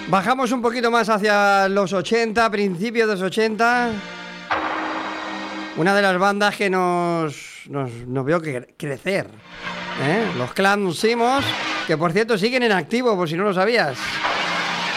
Bajamos un poquito más hacia los 80, principios de los 80. Una de las bandas que nos vio crecer, ¿eh? Los Clan Simos, que por cierto siguen en activo, por si no lo sabías.